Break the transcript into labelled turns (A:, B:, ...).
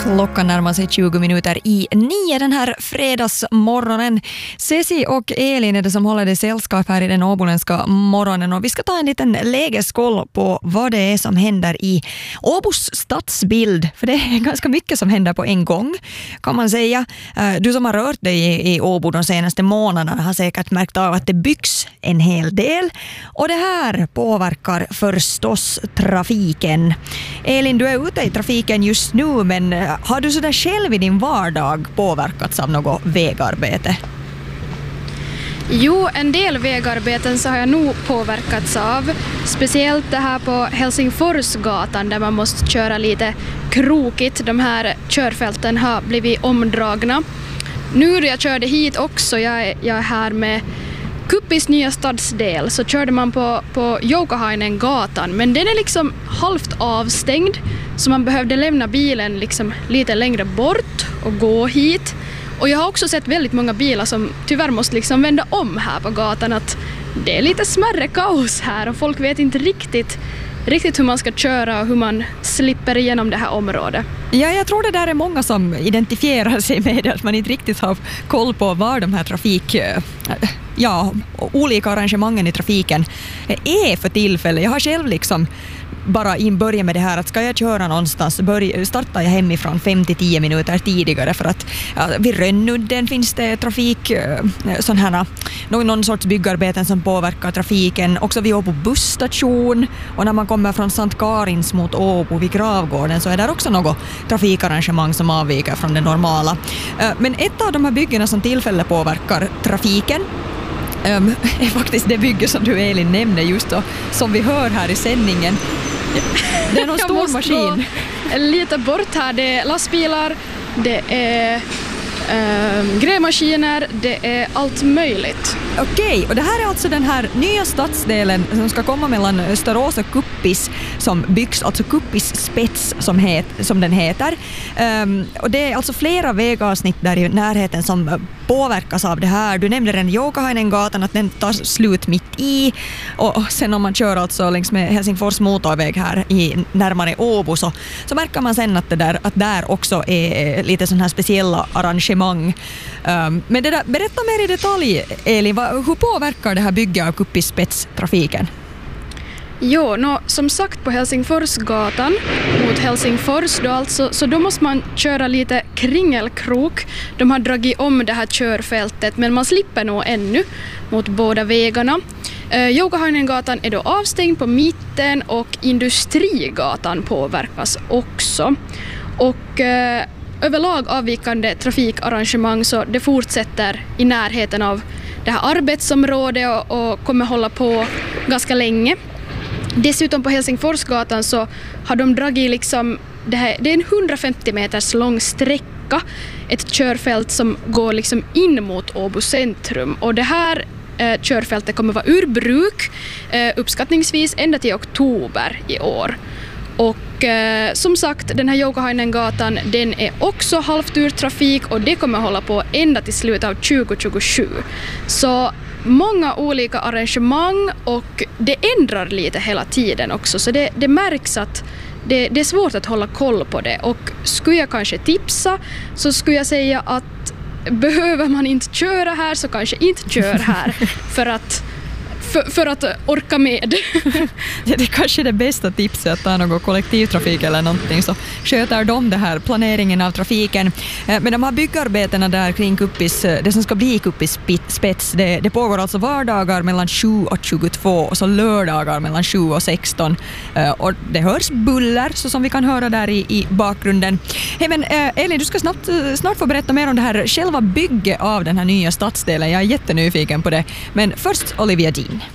A: Klockan närmar sig 20 minuter i 9 den här fredagsmorgonen. Ceci och Elin är det som håller det sällskap här i den åboländska morgonen. Och vi ska ta en liten lägeskoll på vad det är som händer i Åbos stadsbild. För det är ganska mycket som händer på en gång, kan man säga. Du som har rört dig i Åbo de senaste månaderna har säkert märkt av att det byggs en hel del. Och det här påverkar förstås trafiken. Elin, du är ute i trafiken just nu, men har du sådär själv i din vardag påverkats av något vägarbete?
B: Jo, en del vägarbeten så har jag nog påverkats av. Speciellt det här på Helsingforsgatan där man måste köra lite krokigt. De här körfälten har blivit omdragna. Nu när jag körde hit också, jag är här med Kuppis nya stadsdel, så körde man på Joukahainen-gatan, men den är liksom halvt avstängd så man behövde lämna bilen liksom lite längre bort och gå hit. Och jag har också sett väldigt många bilar som tyvärr måste liksom vända om här på gatan, att det är lite smärre kaos här och folk vet inte riktigt hur man ska köra och hur man slipper igenom det här området.
A: Ja, jag tror det där är många som identifierar sig med det, att man inte riktigt har koll på var de här olika arrangemangen i trafiken är för tillfället. Jag har själv liksom bara börja med det här att ska jag köra någonstans startar jag hemifrån 5-10 minuter tidigare, för att vid Rönnudden finns det trafik, någon sorts byggarbeten som påverkar trafiken. Också vid Åbo busstation, och när man kommer från Sankt Karins mot Åbo vid Gravgården så är det också något trafikarrangemang som avviker från det normala. Men ett av de här byggena som tillfället påverkar trafiken är faktiskt det bygge som du, Elin, nämnde just då, som vi hör här i sändningen. Det är någon stor maskin.
B: Lite bort här, det är lastbilar, det är grävmaskiner, det är allt möjligt.
A: Okej, och det här är alltså den här nya stadsdelen som ska komma mellan Österås och Kuppis som byggs, alltså Kuppis spets som den heter. Och det är alltså flera vägavsnitt där i närheten som påverkas av det här. Du nämnde den Joukahainen-gatan, att den tar slut mitt i, och sen om man kör alltså längs med Helsingfors motorväg här i närmare Åbo så märker man sen att där också är lite sån här speciella arrangemang. Men det där, berätta mer i detalj, Elin, hur påverkar det här bygget av Kuppis spets trafiken?
B: Jo, som sagt på Helsingforsgatan mot Helsingfors då alltså, så då måste man köra lite kringelkrok. De har dragit om det här körfältet, men man slipper nog ännu mot båda vägarna. Joukahainen-gatan är då avstängd på mitten och Industrigatan påverkas också. Och överlag avvikande trafikarrangemang, så det fortsätter i närheten av det här arbetsområdet och kommer hålla på ganska länge. Dessutom på Helsingforsgatan så har de dragit liksom, det är en 150 meters lång sträcka, ett körfält som går liksom in mot Åbo centrum, och det här körfältet kommer vara ur bruk uppskattningsvis ända till oktober i år. Och som sagt, den här Joukahainen-gatan, den är också halvt ur trafik och det kommer hålla på ända till slutet av 2027. Så många olika arrangemang, och det ändrar lite hela tiden också, så det märks att det är svårt att hålla koll på det. Och skulle jag kanske tipsa, så skulle jag säga att behöver man inte köra här så kanske inte kör här för att orka med.
A: Ja, det är kanske det bästa tipset, att ta någon kollektivtrafik eller någonting, så sköter de det här planeringen av trafiken. Men de här byggarbetena där kring Kuppis, det som ska bli Kuppis spets, det pågår alltså vardagar mellan 7 och 22 och så lördagar mellan 7 och 16. Och det hörs buller, så som vi kan höra där i bakgrunden. Hej, men Elin, du ska snart få berätta mer om det här själva bygget av den här nya stadsdelen. Jag är jättenyfiken på det. Men först Olivia Dean.